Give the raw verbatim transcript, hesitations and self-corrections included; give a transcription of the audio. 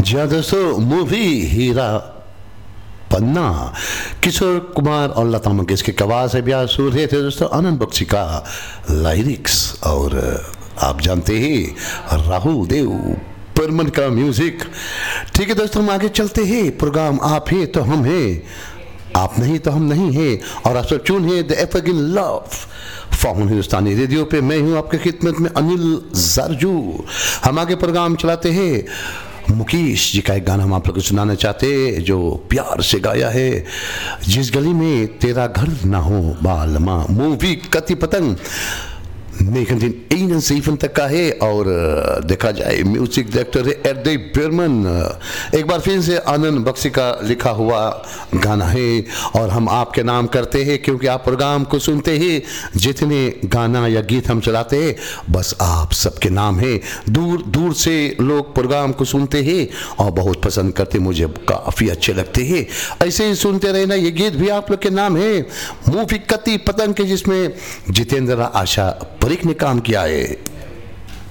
जी हाँ दोस्तों, मूवी हीरा पन्ना, किशोर कुमार और लता मंगेशकर की आवाज़ से ब्याह सुर रहे थे दोस्तों आनंद बख्शी का लाइरिक्स। और आप जानते ही राहुल देव बर्मन का म्यूजिक। ठीक है दोस्तों, हम आगे चलते हैं। प्रोग्राम आप हैं तो हम हैं, आप नहीं तो हम नहीं हैं, और आप सब चून है the एफगिन love form Hindustani radio पे। मैं हूं आपके खिदमत में अनिल जारजू। हम आगे प्रोग्राम चलाते हैं। मुकेश जी का एक गाना हम आप लोग को सुनाना चाहते हैं जो प्यार से गाया है, जिस गली में तेरा घर ना हो बालमा, मूवी कति पतंग negentien eenenzeventig का है। और देखा जाए म्यूजिक डायरेक्टर है एर्दे बर्मन। एक बार फिर से आनंद बख्शी का लिखा हुआ गाना है और हम आपके नाम करते हैं क्योंकि आप प्रोग्राम को सुनते हैं। जितने गाना या गीत हम चलाते हैं बस आप सबके नाम है। दूर दूर से लोग प्रोग्राम को सुनते हैं और बहुत पसंद करते, मुझे काफ़ी अच्छे लगते हैं। ऐसे ही सुनते रहना। ये गीत भी आप लोग के नाम है, मूवी कति पतंग के, जिसमें जितेंद्र आशा परिक ने काम किया है।